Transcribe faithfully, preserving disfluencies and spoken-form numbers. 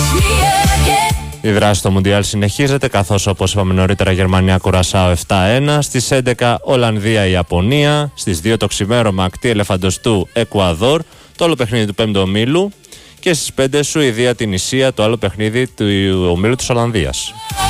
Η δράση στο Μουντιάλ συνεχίζεται, καθώς όπως είπαμε νωρίτερα Γερμανία Κουρασάο επτά ένα, στις έντεκα Ολλανδία Ιαπωνία, στις δύο το ξημέρωμα Ακτή Ελεφαντοστού Εκουαδόρ, το άλλο παιχνίδι του πέμπτου ομίλου, και στις πέντε Σουηδία Τινησία, το άλλο παιχνίδι του ομίλου της Ολλανδίας.